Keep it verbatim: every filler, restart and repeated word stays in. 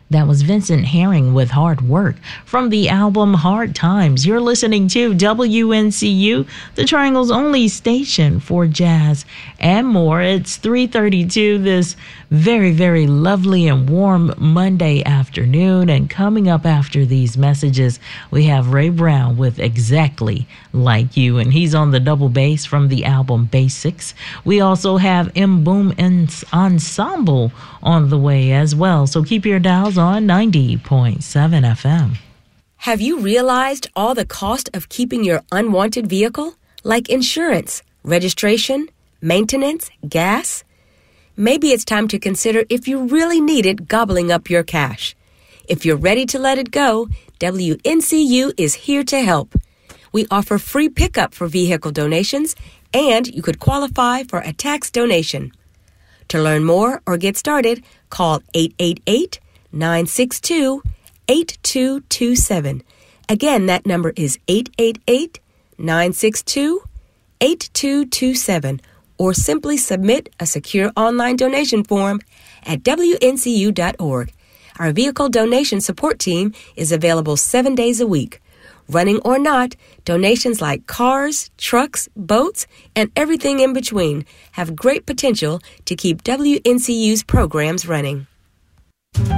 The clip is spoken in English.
That was Vincent Herring with Hard Work from the album Hard Times. You're listening to W N C U, the Triangle's only station for jazz and more. It's three thirty-two this very, very lovely and warm Monday afternoon. And coming up after these messages, we have Ray Brown with Exactly Like You. And he's on the double bass from the album Basics. We also have M Boom Ensemble on the way as well. So keep your dials on ninety point seven F M. Have you realized all the cost of keeping your unwanted vehicle? Like insurance, registration, maintenance, gas? Maybe it's time to consider if you really need it gobbling up your cash. If you're ready to let it go, W N C U is here to help. We offer free pickup for vehicle donations, and you could qualify for a tax donation. To learn more or get started, call eight eight eight, nine six two, eight two two seven. Again, that number is eight eight eight, nine six two, eight two two seven. Or simply submit a secure online donation form at W N C U dot org. Our vehicle donation support team is available seven days a week. Running or not, donations like cars, trucks, boats, and everything in between have great potential to keep W N C U's programs running.